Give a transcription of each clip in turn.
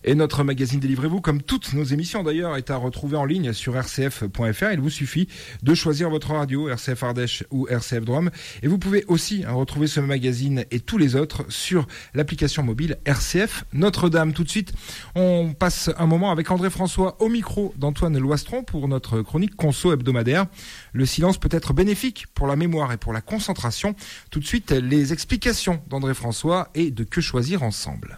Et notre magazine Délivrez-vous, comme toutes nos émissions d'ailleurs, est à retrouver en ligne sur rcf.fr. Il vous suffit de choisir votre radio, RCF Ardèche ou RCF Drôme. Et vous pouvez aussi retrouver ce magazine et tous les autres sur l'application mobile RCF Notre-Dame. Tout de suite, on passe un moment avec André François au micro d'Antoine Loistron pour notre chronique Conso hebdomadaire. Le silence peut être bénéfique pour la mémoire et pour la concentration. Tout de suite, les explications d'André François et de Que choisir ensemble.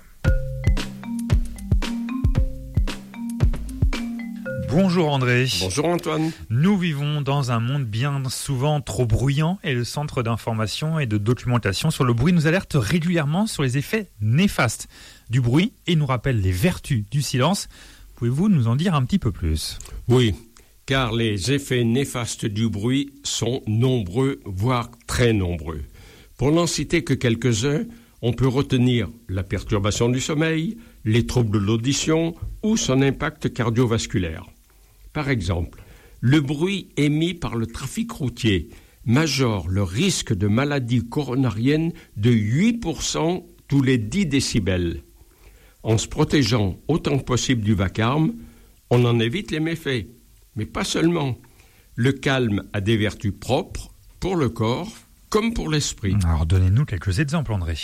Bonjour André. Bonjour Antoine. Nous vivons dans un monde bien souvent trop bruyant et le Centre d'information et de documentation sur le bruit nous alerte régulièrement sur les effets néfastes du bruit et nous rappelle les vertus du silence. Pouvez-vous nous en dire un petit peu plus ? Oui, car les effets néfastes du bruit sont nombreux, voire très nombreux. Pour n'en citer que quelques-uns, on peut retenir la perturbation du sommeil, les troubles de l'audition ou son impact cardiovasculaire. Par exemple, le bruit émis par le trafic routier majore le risque de maladie coronarienne de 8% tous les 10 décibels. En se protégeant autant que possible du vacarme, on en évite les méfaits. Mais pas seulement. Le calme a des vertus propres pour le corps comme pour l'esprit. Alors donnez-nous quelques exemples, André.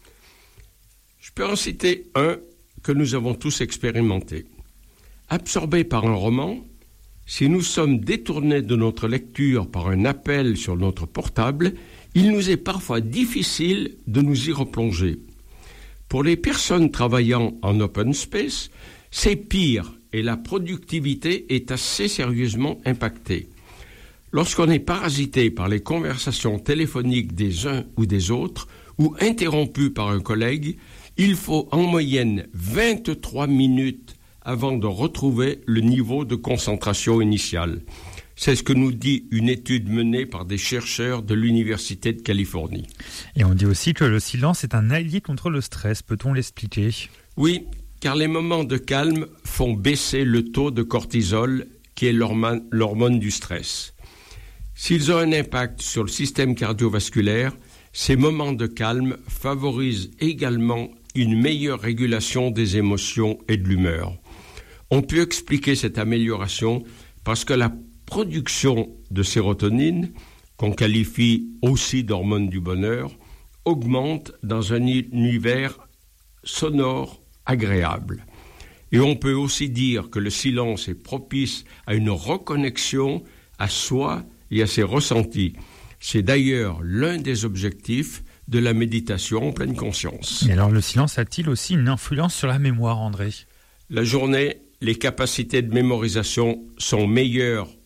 Je peux en citer un que nous avons tous expérimenté. Absorbé par un roman, si nous sommes détournés de notre lecture par un appel sur notre portable, il nous est parfois difficile de nous y replonger. Pour les personnes travaillant en open space, c'est pire et la productivité est assez sérieusement impactée. Lorsqu'on est parasité par les conversations téléphoniques des uns ou des autres ou interrompu par un collègue, il faut en moyenne 23 minutes avant de retrouver le niveau de concentration initial. C'est ce que nous dit une étude menée par des chercheurs de l'Université de Californie. Et on dit aussi que le silence est un allié contre le stress. Peut-on l'expliquer ? Oui, car les moments de calme font baisser le taux de cortisol, qui est l'hormone du stress. S'ils ont un impact sur le système cardiovasculaire, ces moments de calme favorisent également une meilleure régulation des émotions et de l'humeur. On peut expliquer cette amélioration parce que la production de sérotonine, qu'on qualifie aussi d'hormone du bonheur, augmente dans un univers sonore agréable. Et on peut aussi dire que le silence est propice à une reconnexion à soi et à ses ressentis. C'est d'ailleurs l'un des objectifs de la méditation en pleine conscience. Et alors le silence a-t-il aussi une influence sur la mémoire, André ? La journée, les capacités de mémorisation sont meilleures